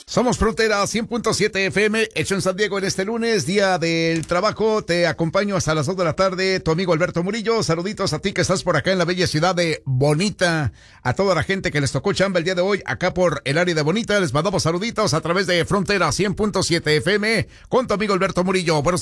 Somos Frontera 100.7 FM, hecho en San Diego en este lunes, día del trabajo. Te acompaño hasta las 2 de la tarde, tu amigo Alberto Murillo. Saluditos a ti que estás por acá en la bella ciudad de Bonita. A toda la gente que les tocó chamba el día de hoy, acá por el área de Bonita, les mandamos saluditos a través de Frontera 100.7 FM con tu amigo Alberto Murillo. Buenos